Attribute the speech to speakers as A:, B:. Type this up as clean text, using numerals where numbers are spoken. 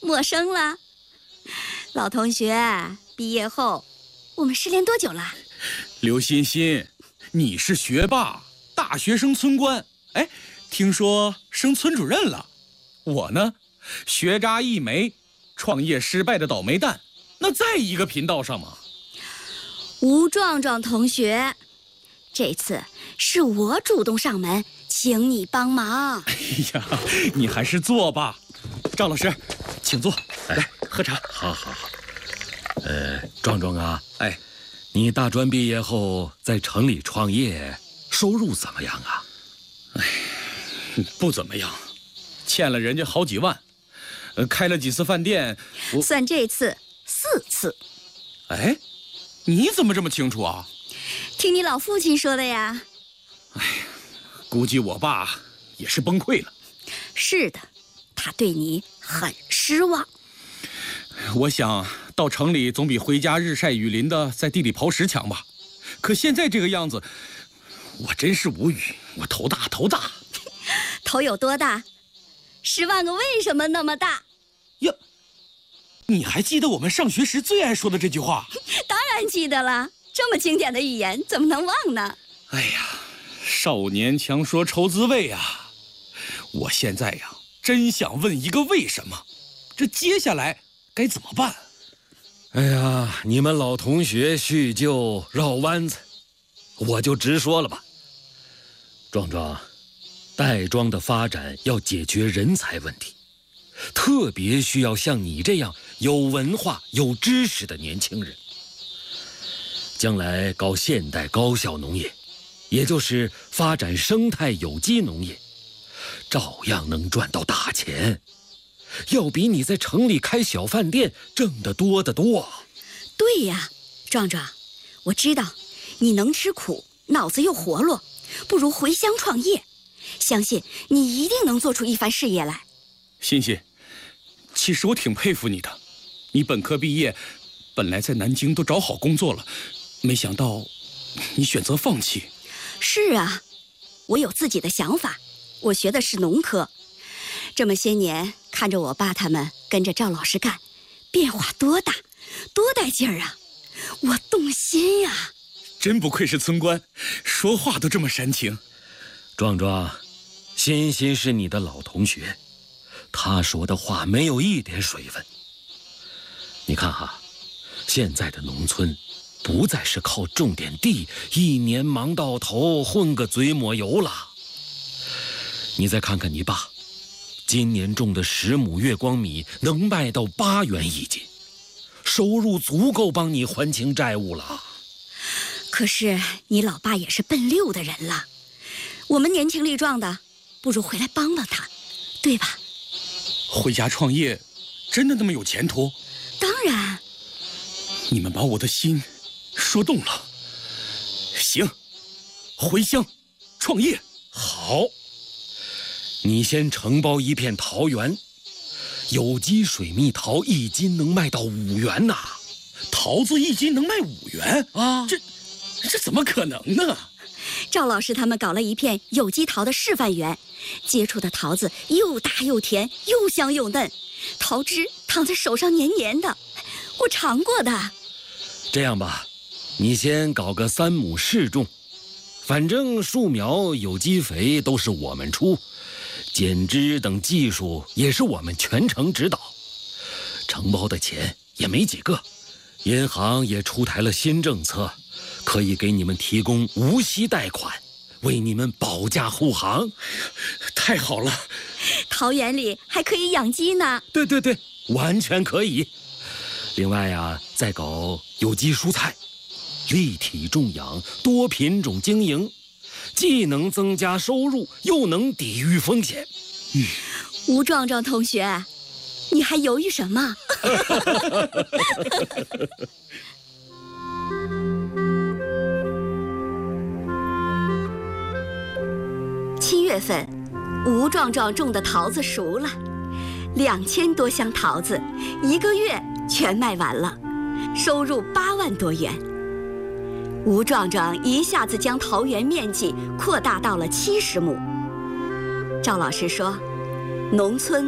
A: 陌生了。老同学，毕业后我们失联多久了？
B: 刘欣欣，你是学霸，大学生村官，哎，听说升村主任了。我呢，学渣一枚，创业失败的倒霉蛋，那在一个频道上吗？
A: 吴壮壮同学，这次是我主动上门，请你帮忙。
B: 哎呀，你还是坐吧。赵老师，请坐，来喝茶。
C: 好。壮壮啊，
B: 哎，
C: 你大专毕业后在城里创业，收入怎么样啊？
B: 不怎么样，欠了人家好几万，开了几次饭店，
A: 算这次4次。
B: 哎，你怎么这么清楚啊？
A: 听你老父亲说的呀。
B: 估计我爸也是崩溃了。
A: 是的，他对你很失望。
B: 我想到城里总比回家日晒雨淋的在地里刨食强吧。可现在这个样子，我真是无语。我头大。
A: 头有多大？10万个为什么那么大？
B: 呀，你还记得我们上学时最爱说的这句话？
A: 当然记得了，这么经典的语言怎么能忘呢？
B: 哎呀，少年强说愁滋味啊！我现在呀，真想问一个为什么，这接下来该怎么办？
C: 哎呀，你们老同学叙旧绕弯子，我就直说了吧。壮壮，袋庄的发展要解决人才问题，特别需要像你这样有文化、有知识的年轻人。将来搞现代高效农业，也就是发展生态有机农业，照样能赚到大钱，要比你在城里开小饭店挣得多得多。
A: 对呀，壮壮，我知道你能吃苦，脑子又活络，不如回乡创业，相信你一定能做出一番事业来。
B: 欣欣，其实我挺佩服你的。你本科毕业，本来在南京都找好工作了，没想到你选择放弃。
A: 是啊，我有自己的想法，我学的是农科，这么些年看着我爸他们跟着赵老师干，变化多大，多带劲儿啊！我动心呀！
B: 真不愧是村官，说话都这么煽情。
C: 壮壮，欣欣是你的老同学，他说的话没有一点水分。你看哈，现在的农村不再是靠种点地，一年忙到头，混个嘴抹油了。你再看看你爸，今年种的10亩月光米能卖到8元1斤，收入足够帮你还清债务了。
A: 可是你老爸也是奔6的人了，我们年轻力壮的，不如回来帮帮他，对吧？
B: 回家创业，真的那么有前途？
A: 当然。
B: 你们把我的心说动了。行，回乡创业。
C: 好，你先承包一片桃园，有机水蜜桃1斤能卖到5元呐！
B: 桃子1斤能卖5元啊？这怎么可能呢？
A: 赵老师他们搞了一片有机桃的示范园，接触的桃子又大又甜，又香又嫩，桃汁淌在手上黏黏的，我尝过的。
C: 这样吧，你先搞个3亩试种，反正树苗、有机肥都是我们出，剪枝等技术也是我们全程指导。承包的钱也没几个，银行也出台了新政策，可以给你们提供无息贷款，为你们保驾护航。
B: 太好了！
A: 桃园里还可以养鸡呢。
C: 对，完全可以。另外呀，再搞有机蔬菜，立体种养，多品种经营，既能增加收入，又能抵御风险。
A: 吴壮壮同学，你还犹豫什么？7月份，吴壮壮种的桃子熟了，2000多箱桃子，1个月全卖完了，收入8万多元。吴壮壮一下子将桃园面积扩大到了70亩。赵老师说，农村